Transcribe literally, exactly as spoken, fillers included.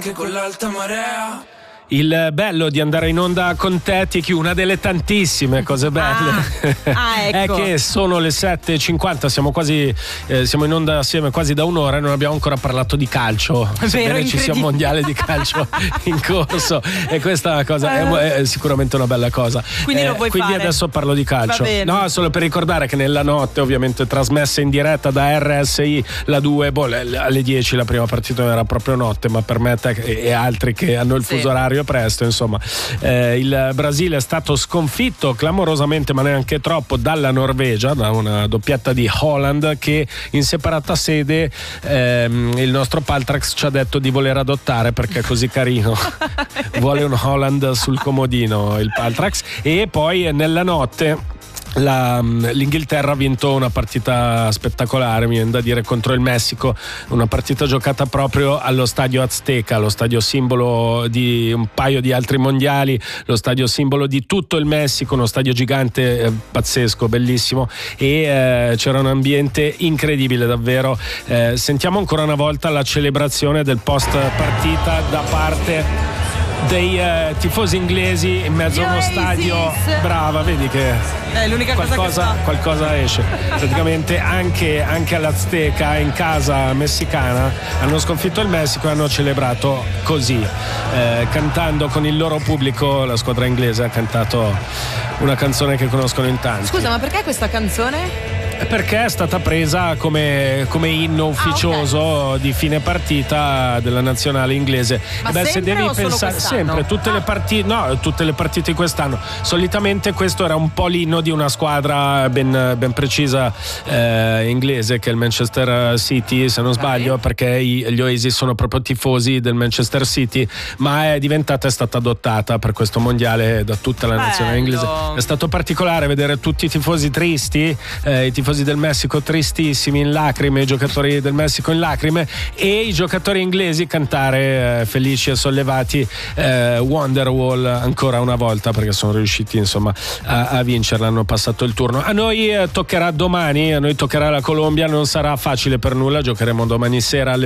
anche con l'alta marea. Il bello di andare in onda con te, Tiki, una delle tantissime cose belle ah, ah, ecco. è che sono le sette e cinquanta, siamo quasi eh, siamo in onda assieme quasi da un'ora e non abbiamo ancora parlato di calcio, sebbene ci sia un mondiale di calcio in corso, e questa è una cosa, è, è sicuramente una bella cosa. Quindi eh, lo vuoi quindi fare? Adesso parlo di calcio. No, solo per ricordare che nella notte, ovviamente trasmessa in diretta da R S I, la due, boh, alle dieci la prima partita era proprio notte, ma per me te e altri che hanno il sì. fuso orario presto, insomma, eh, il Brasile è stato sconfitto clamorosamente, ma neanche troppo, dalla Norvegia, da una doppietta di Haaland, che in separata sede ehm, il nostro Paltrax ci ha detto di voler adottare perché è così carino. Vuole un Haaland sul comodino il Paltrax. E poi nella notte La, l'Inghilterra ha vinto una partita spettacolare, mi viene da dire, contro il Messico, una partita giocata proprio allo stadio Azteca, lo stadio simbolo di un paio di altri mondiali, lo stadio simbolo di tutto il Messico, uno stadio gigante, eh, pazzesco, bellissimo, e eh, c'era un ambiente incredibile davvero. Eh, sentiamo ancora una volta la celebrazione del post partita da parte dei uh, tifosi inglesi in mezzo a uno stadio. Brava, vedi che è l'unica qualcosa, cosa che qualcosa esce. Praticamente anche, anche all'Azteca, in casa messicana, hanno sconfitto il Messico e hanno celebrato così, eh, cantando con il loro pubblico. La squadra inglese ha cantato una canzone che conoscono in tanti. Scusa, ma perché questa canzone? Perché è stata presa come, come inno ufficioso ah, okay. di fine partita della nazionale inglese. Ma Beh, sempre se devi o solo pensare quest'anno? sempre tutte ah. le partite, no, tutte le partite di quest'anno. Solitamente questo era un po' l'inno di una squadra ben, ben precisa eh, inglese, che è il Manchester City, se non sbaglio, okay. perché i, gli Oasis sono proprio tifosi del Manchester City, ma è diventata, è stata adottata per questo mondiale da tutta la Bello. nazionale inglese. È stato particolare vedere tutti i tifosi tristi, eh, i tifosi del Messico tristissimi, in lacrime, i giocatori del Messico in lacrime, e i giocatori inglesi cantare eh, felici e sollevati eh, Wonderwall ancora una volta, perché sono riusciti insomma a, a vincerla, hanno passato il turno. A noi eh, toccherà domani, a noi toccherà la Colombia, non sarà facile per nulla, giocheremo domani sera alle